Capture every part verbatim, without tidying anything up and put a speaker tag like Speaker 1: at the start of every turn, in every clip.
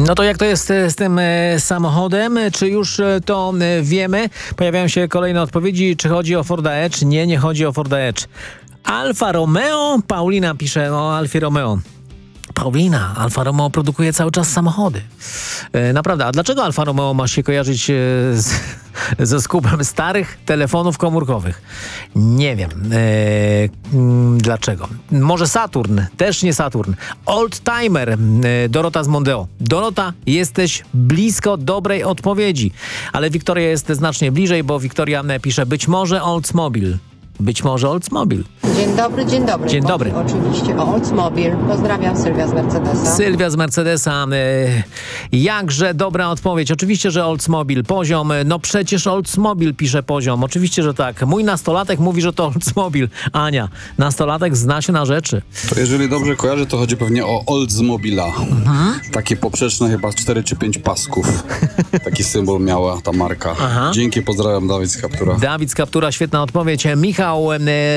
Speaker 1: No to jak to jest z tym e, samochodem? Czy już e, to e, wiemy? Pojawiają się kolejne odpowiedzi. Czy chodzi o Forda Edge? Nie, nie chodzi o Forda Edge. Alfa Romeo? Paulina pisze o Alfie Romeo. Paulina, Alfa Romeo produkuje cały czas samochody. E, naprawdę, a dlaczego Alfa Romeo ma się kojarzyć e, z, ze skupem starych telefonów komórkowych? Nie wiem. E, m, dlaczego? Może Saturn? Też nie Saturn. Oldtimer, e, Dorota z Mondeo. Dorota, jesteś blisko dobrej odpowiedzi, ale Wiktoria jest znacznie bliżej, bo Wiktoria pisze być może Oldsmobile. Być może Oldsmobile.
Speaker 2: Dzień dobry, dzień dobry.
Speaker 1: Dzień dobry.
Speaker 2: Chodzi oczywiście o Oldsmobile. Pozdrawiam, Sylwia z Mercedesa.
Speaker 1: Sylwia z Mercedesa. E, jakże dobra odpowiedź. Oczywiście, że Oldsmobile. Poziom. No przecież Oldsmobile pisze poziom. Oczywiście, że tak. Mój nastolatek mówi, że to Oldsmobile. Ania, nastolatek zna się na rzeczy.
Speaker 3: To jeżeli dobrze kojarzę, to chodzi pewnie o Oldsmobila. Mhm. Takie poprzeczne chyba cztery czy pięć pasków. Taki symbol miała ta marka. Aha. Dzięki, pozdrawiam, Dawid z Kaptura.
Speaker 1: Dawid z Kaptura, świetna odpowiedź. Michał e,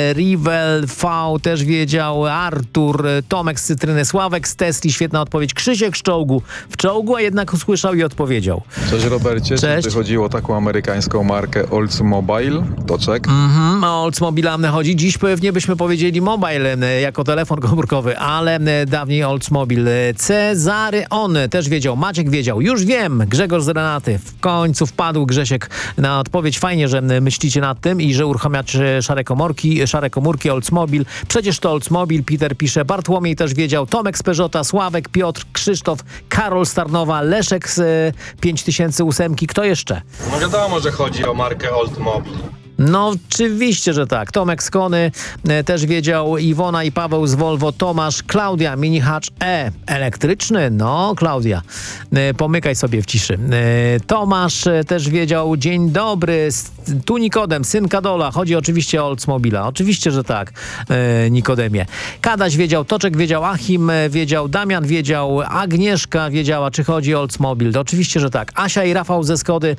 Speaker 1: Rivel V też wiedział. Artur, e, Tomek z Cytryny, Sławek z Tesli, świetna odpowiedź. Krzysiek z Czołgu. W Czołgu, a jednak usłyszał i odpowiedział.
Speaker 4: Cześć Robercie,
Speaker 1: Cześć.
Speaker 4: czy chodziło o taką amerykańską markę Oldsmobile? Toczek.
Speaker 1: Mhm, o Oldsmobile chodzi. Dziś pewnie byśmy powiedzieli mobile e, jako telefon komórkowy, ale e, dawniej Oldsmobile. Cezary On też wiedział. Maciek wiedział. Już wiem. Grzegorz z Renaty. W końcu wpadł Grzesiek na odpowiedź. Fajnie, że myślicie nad tym i że uruchamiacie szare komórki, szare komórki Oldsmobile. Przecież to Oldsmobile. Peter pisze. Bartłomiej też wiedział. Tomek z Peugeota, Sławek, Piotr, Krzysztof, Karol z Tarnowa, Leszek z e, pięć tysięcy osiem. Kto jeszcze?
Speaker 5: No wiadomo, że chodzi o markę Oldsmobile.
Speaker 1: No oczywiście, że tak. Tomek z Kony e, też wiedział. Iwona i Paweł z Volvo. Tomasz, Klaudia, Mini Hatch E. Elektryczny? No, Klaudia. E, pomykaj sobie w ciszy. E, Tomasz e, też wiedział. Dzień dobry. S- Tu Nikodem, syn Kadola. Chodzi oczywiście o Oldsmobila. Oczywiście, że tak. E, Nikodemie. Kadaś wiedział. Toczek wiedział. Achim e, wiedział. Damian wiedział. Agnieszka wiedziała, czy chodzi o Oldsmobile. To oczywiście, że tak. Asia i Rafał ze Skody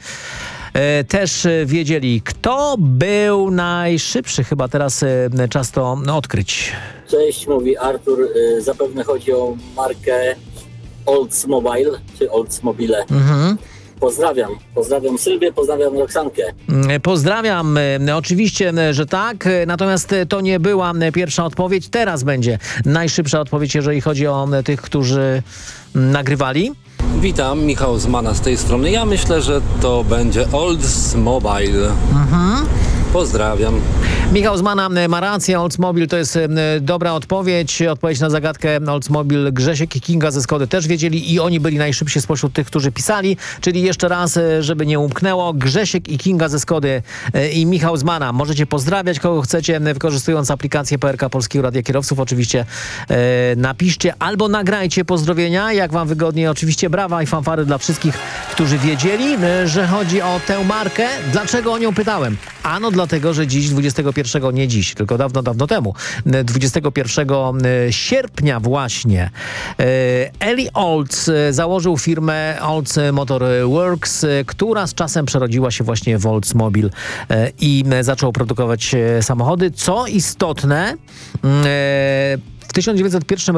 Speaker 1: E, też e, wiedzieli, kto był najszybszy. Chyba teraz e, czas to odkryć.
Speaker 6: Cześć, mówi Artur. Y, Zapewne chodzi o markę Oldsmobile, czy Oldsmobile.
Speaker 1: Mhm.
Speaker 6: Pozdrawiam. Pozdrawiam Sylwię, pozdrawiam Roxankę.
Speaker 1: E, Pozdrawiam. E, Oczywiście, e, że tak. E, Natomiast e, to nie była e, pierwsza odpowiedź. Teraz będzie najszybsza odpowiedź, jeżeli chodzi o e, tych, którzy m, nagrywali.
Speaker 7: Witam, Michał z Mana z tej strony. Ja myślę, że to będzie Oldsmobile. Mhm. Pozdrawiam.
Speaker 1: Michał Zmana ma rację, Oldsmobile to jest e, dobra odpowiedź. Odpowiedź na zagadkę Oldsmobile. Grzesiek i Kinga ze Skody też wiedzieli i oni byli najszybsi spośród tych, którzy pisali. Czyli jeszcze raz, e, żeby nie umknęło, Grzesiek i Kinga ze Skody e, i Michał Zmana. Możecie pozdrawiać, kogo chcecie, e, wykorzystując aplikację P R K Polskiego Radia Kierowców. Oczywiście e, napiszcie albo nagrajcie pozdrowienia, jak wam wygodniej. Oczywiście brawa i fanfary dla wszystkich, którzy wiedzieli, e, że chodzi o tę markę. Dlaczego o nią pytałem? Ano dlatego, że dziś, dwudziestego pierwszego, nie dziś, tylko dawno, dawno temu, dwudziestego pierwszego sierpnia właśnie, Eli Olds założył firmę Olds Motor Works, która z czasem przerodziła się właśnie w Oldsmobile i zaczął produkować samochody. Co istotne, w tysiąc dziewięćset pierwszym